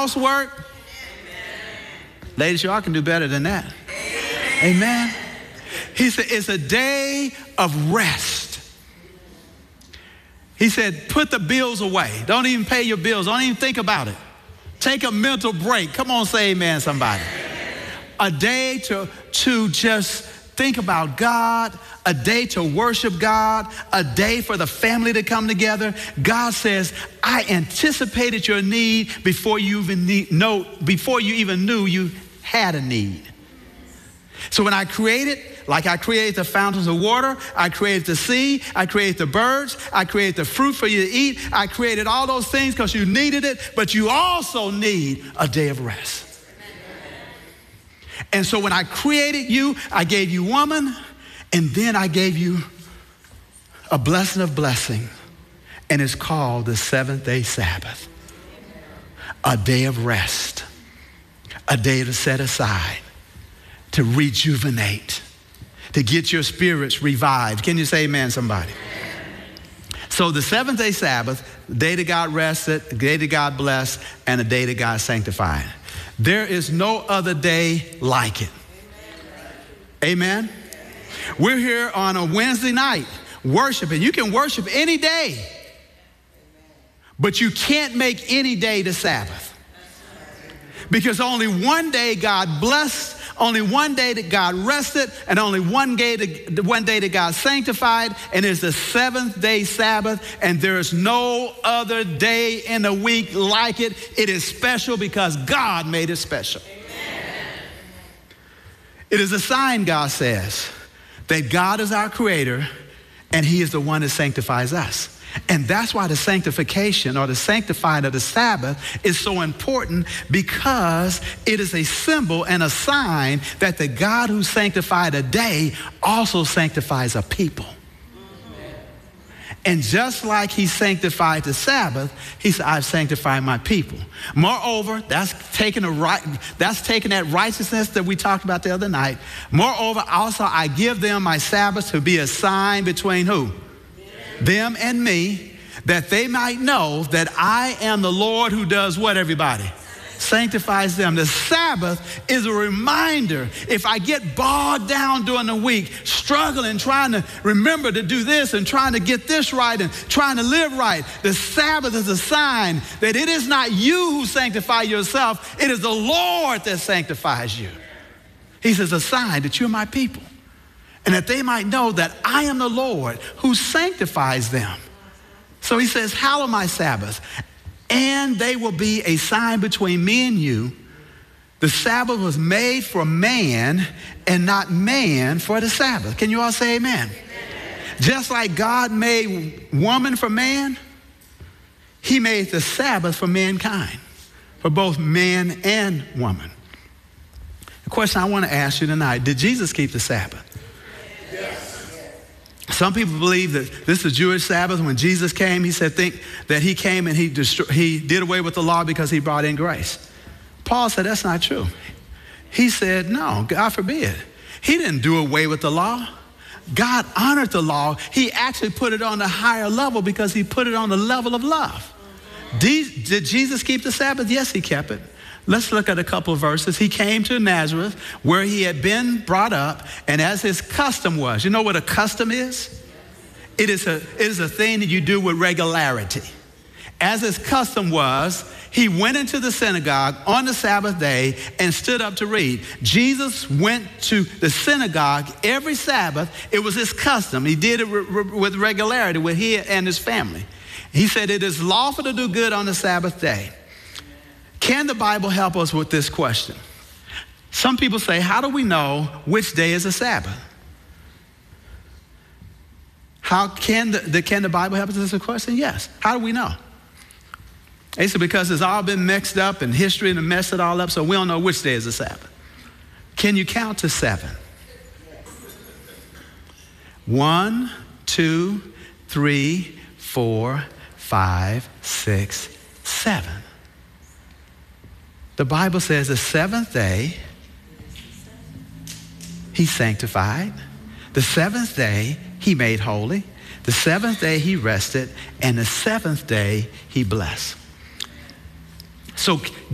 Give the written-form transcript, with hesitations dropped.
housework. Amen. Ladies, y'all can do better than that. Amen. He said, it's a day of rest. He said, put the bills away. Don't even pay your bills. Don't even think about it. Take a mental break. Come on, say amen, somebody. A day to just think about God, a day to worship God, a day for the family to come together. God says, I anticipated your need before you even knew you had a need. So when I created, like I created the fountains of water, I created the sea, I created the birds, I created the fruit for you to eat, I created all those things because you needed it, but you also need a day of rest. And so when I created you, I gave you woman, and then I gave you a blessing of blessing, and it's called the seventh-day Sabbath, a day of rest, a day to set aside, to rejuvenate, to get your spirits revived. Can you say amen, somebody? So the seventh-day Sabbath, the day that God rested, the day that God blessed, and the day that God sanctified. There is no other day like it. Amen. We're here on a Wednesday night worshiping. You can worship any day, but you can't make any day the Sabbath. Because only one day God blessed, only one day that God rested, and only one day that God sanctified, and it's the seventh-day Sabbath, and there is no other day in the week like it. It is special because God made it special. Amen. It is a sign, God says, that God is our creator, and he is the one that sanctifies us. And that's why the sanctification or the sanctifying of the Sabbath is so important, because it is a symbol and a sign that the God who sanctified a day also sanctifies a people. And just like he sanctified the Sabbath, he said, I've sanctified my people. Moreover, that's taking that righteousness that we talked about the other night. Moreover, also I give them my Sabbath to be a sign between who? Them and me, that they might know that I am the Lord who does what, everybody? Sanctifies them. The Sabbath is a reminder. If I get bogged down during the week, struggling, trying to remember to do this and trying to get this right and trying to live right, the Sabbath is a sign that it is not you who sanctify yourself, it is the Lord that sanctifies you. He says, a sign that you're my people, and that they might know that I am the Lord who sanctifies them. So he says, hallow my Sabbath, and they will be a sign between me and you. The Sabbath was made for man and not man for the Sabbath. Can you all say amen? Amen. Just like God made woman for man, he made the Sabbath for mankind, for both man and woman. The question I want to ask you tonight, did Jesus keep the Sabbath? Some people believe that this is a Jewish Sabbath. When Jesus came, he said, think that he came and he did away with the law because he brought in grace. Paul said, that's not true. He said, no, God forbid. He didn't do away with the law. God honored the law. He actually put it on a higher level because he put it on the level of love. Did Jesus keep the Sabbath? Yes, he kept it. Let's look at a couple of verses. He came to Nazareth where he had been brought up, and as his custom was, you know what a custom is? It is a thing that you do with regularity. As his custom was, he went into the synagogue on the Sabbath day and stood up to read. Jesus went to the synagogue every Sabbath. It was his custom. He did it with regularity with he and his family. He said, it is lawful to do good on the Sabbath day. Can the Bible help us with this question? Some people say, how do we know which day is a Sabbath? How can the Bible help us with this question? Yes. How do we know? They said, because it's all been mixed up in history and messed it all up, so we don't know which day is a Sabbath. Can you count to 7? 1, 2, 3, 4, 5, 6, 7. The Bible says the seventh day he sanctified. The seventh day he made holy. The seventh day he rested. And the seventh day he blessed. So